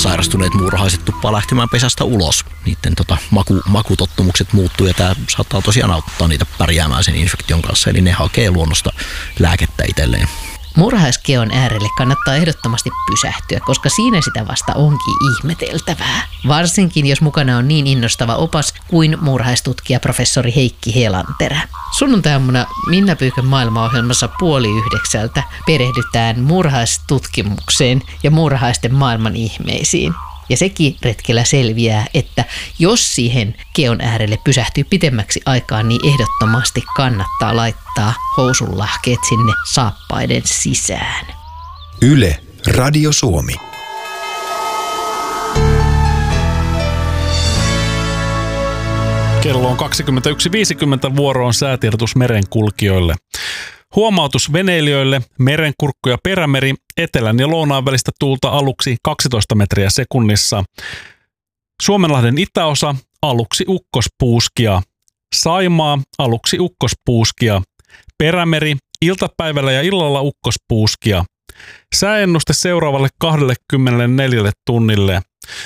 sairastuneet muurahaiset tuppaa lähtemään pesästä ulos. Niiden makutottumukset muuttuu ja tämä saattaa tosiaan auttaa niitä pärjäämään sen infektion kanssa. Eli ne hakee luonnosta lääkettä itselleen. Muurahaiskeon äärelle kannattaa ehdottomasti pysähtyä, koska siinä sitä vasta onkin ihmeteltävää. Varsinkin jos mukana on niin innostava opas kuin muurahaistutkija professori Heikki Helanterä. Sunnuntai-aamuna Minna Pyykön maailmaohjelmassa 8:30 perehdytään muurahaistutkimukseen ja muurahaisten maailman ihmeisiin. Ja sekin retkellä selviää, että jos siihen keon äärelle pysähtyy pitemmäksi aikaa, niin ehdottomasti kannattaa laittaa housunlahkeet sinne saappaiden sisään. Yle, Radio Suomi. Kello on 21.50, vuoro on säätiedotus merenkulkijoille. Huomautus veneilijöille: merenkurkku ja perämeri, etelän ja lounaan välistä tuulta aluksi 12 metriä sekunnissa. Suomenlahden itäosa aluksi ukkospuuskia. Saimaa aluksi ukkospuuskia. Perämeri iltapäivällä ja illalla ukkospuuskia. Sääennuste seuraavalle 24 tunnille.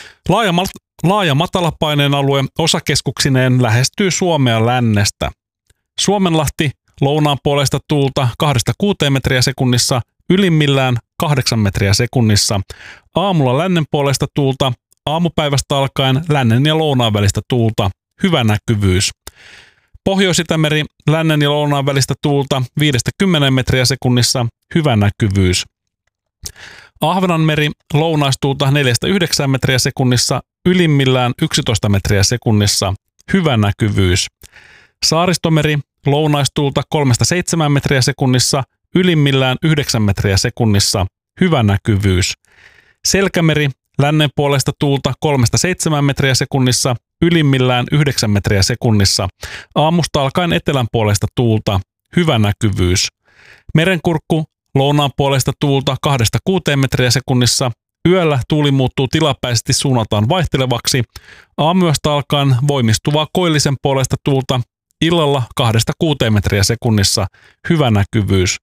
Laaja matalapaineen alue osakeskuksineen lähestyy Suomea lännestä. Suomenlahti lounaan puolesta tuulta 2-6 metriä sekunnissa, ylimmillään 8 metriä sekunnissa. Aamulla lännen puolesta tuulta, aamupäivästä alkaen lännen ja lounaan välistä tuulta, hyvä näkyvyys. Pohjois-Itämeri, lännen ja lounaan välistä tuulta 5-10 metriä sekunnissa, hyvä näkyvyys. Ahvenanmeri, lounaistuulta 4-9 metriä sekunnissa, ylimmillään 11 metriä sekunnissa, hyvä näkyvyys. Saaristomeri, lounaistuulta 3-7 metriä sekunnissa, ylimmillään 9 metriä sekunnissa, hyvä näkyvyys. Selkämeri, lännen puolesta tuulta 3-7 metriä sekunnissa, ylimmillään 9 metriä sekunnissa, aamusta alkaen etelän puolesta tuulta, hyvä näkyvyys. Merenkurkku, lounaan puolesta tuulta 2-6 metriä sekunnissa, yöllä tuuli muuttuu tilapäisesti suunnataan vaihtelevaksi, aamuyöstä alkaen voimistuvaa koillisen puolesta tuulta, illalla 2-6 metriä sekunnissa, hyvä näkyvyys.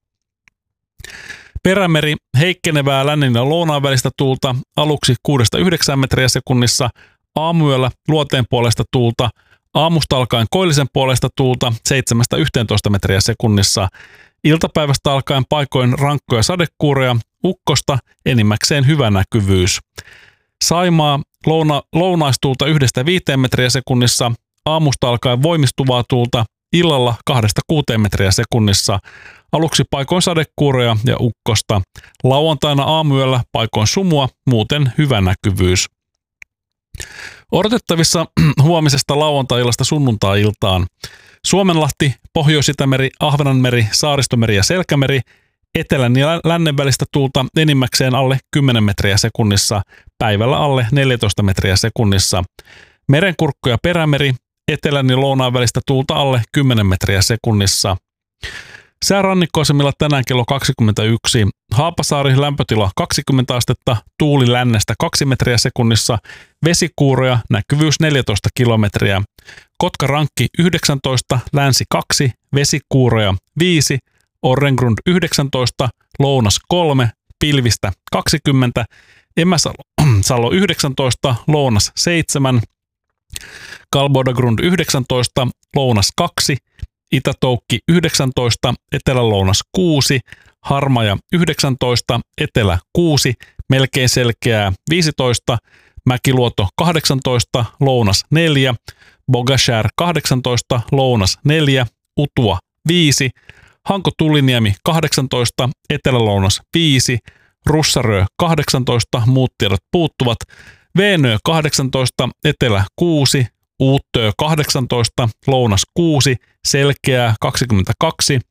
Perämeri, heikkenevää lännen ja lounaan välistä tuulta, aluksi 6-9 metriä sekunnissa, aamuyöllä luoteen puolesta tuulta, aamusta alkaen koillisen puolesta tuulta 7-11 metriä sekunnissa, iltapäivästä alkaen paikoin rankkoja sadekuureja, ukkosta, enimmäkseen hyvä näkyvyys. Saimaa, lounaistuulta 1-5 metriä sekunnissa, aamusta alkaen voimistuvaa tuulta, illalla 2-6 metriä sekunnissa, aluksi paikoin sadekuureja ja ukkosta, lauantaina aamuyöllä paikoin sumua, muuten hyvä näkyvyys. Odotettavissa huomisesta lauantai-illasta sunnuntai-iltaan: Suomenlahti, Pohjois-Itämeri, Ahvenanmeri, Saaristomeri ja Selkämeri, etelän ja lännen välistä tuulta enimmäkseen alle 10 metriä sekunnissa, päivällä alle 14 metriä sekunnissa. Merenkurkku ja perämeri, etelän ja lounaan välistä tuulta alle 10 metriä sekunnissa. Säärannikkoasemilla tänään kello 21. Haapasaari, lämpötila 20 astetta, tuuli lännestä 2 metriä sekunnissa, vesikuuroja, näkyvyys 14 kilometriä. Kotka-Rankki 19, länsi 2, vesikuuroja 5, Orrengrund 19, lounas 3, pilvistä 20, Emäsalo 19, lounas 7, Kalbodagrund 19, lounas 2, Itätoukki 19, etelälounas 6, Harmaja 19, etelä 6, melkein selkeää 15, Mäkiluoto 18, lounas 4, Bogashär 18, lounas 4, Utua 5, Hanko-Tulliniemi 18, etelälounas 5, Russarö 18, muut tiedot puuttuvat, Veenö 18, etelä 6, Uuttöö 18, lounas 6, selkeää 22,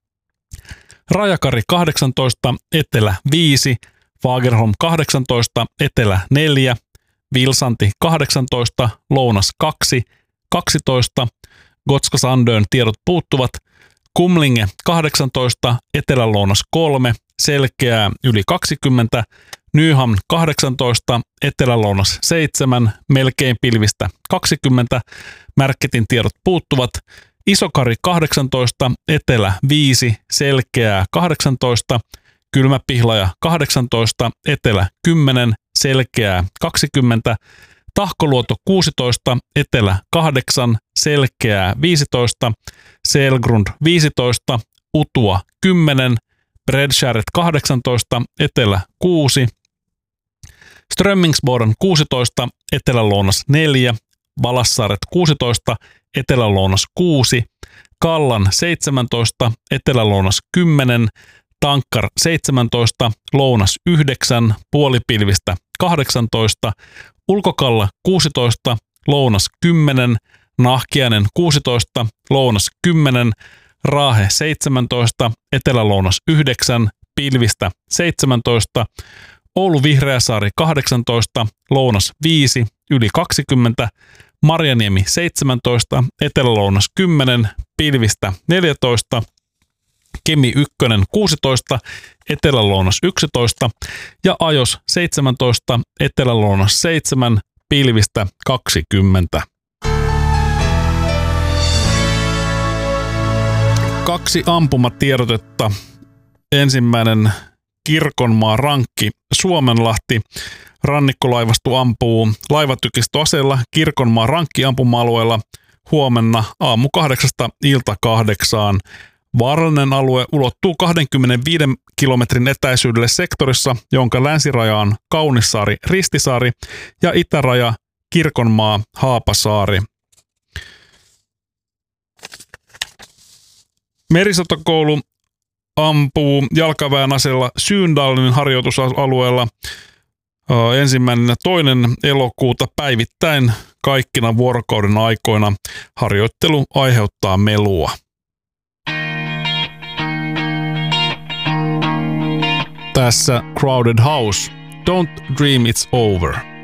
Rajakari 18, etelä 5, Fagerholm 18, etelä 4, Vilsanti 18, lounas 2, 12, Gotska-Sandön tiedot puuttuvat, Kumlinge 18, etelälounas 3, selkeää yli 20, Nyhamn 18, etelälounas 7, melkein pilvistä 20, Märketin tiedot puuttuvat, Isokari 18, etelä 5, selkeää 18, Kylmäpihlaja 18, Etelä 10, Selkeää 20, Tahkoluoto 16, Etelä 8, Selkeää 15, Selgrund 15, Utua 10, Bredskäret 18, Etelä 6, Strömmingsboden 16, Etelä-Lounas 4, Valassaaret 16, Etelä-Lounas 6, Kallan 17, Etelä-Lounas 10, Tankkar 17, Lounas 9, Puolipilvistä 18, Ulkokalla 16, Lounas 10, Nahkiainen 16, Lounas 10, Raahe 17, Etelä-Lounas 9, Pilvistä 17, Oulu Vihreäsaari 18, Lounas 5, yli 20, Marjaniemi 17, Etelä-Lounas 10, Pilvistä 14, Kemi 1 16, Etelä-Lounas 11 ja Ajos 17, Etelä-Lounas 7, Pilvistä 20. 2 ampumatiedotetta. Ensimmäinen Kirkonmaa rankki Suomenlahti. Rannikkolaivasto ampuu laivatykistöaseella Kirkonmaa rankki ampuma-alueella huomenna aamu 8 ilta 8. Vaarallinen alue ulottuu 25 kilometrin etäisyydelle sektorissa, jonka länsiraja on Kaunissaari, Ristisaari ja itäraja Kirkonmaa, Haapasaari. Merisotakoulu ampuu jalkaväen aseella Syyndalin harjoitusalueella 1. ja 2. elokuuta päivittäin kaikkina vuorokauden aikoina. Harjoittelu aiheuttaa melua. Tässä Crowded House. Don't dream it's over.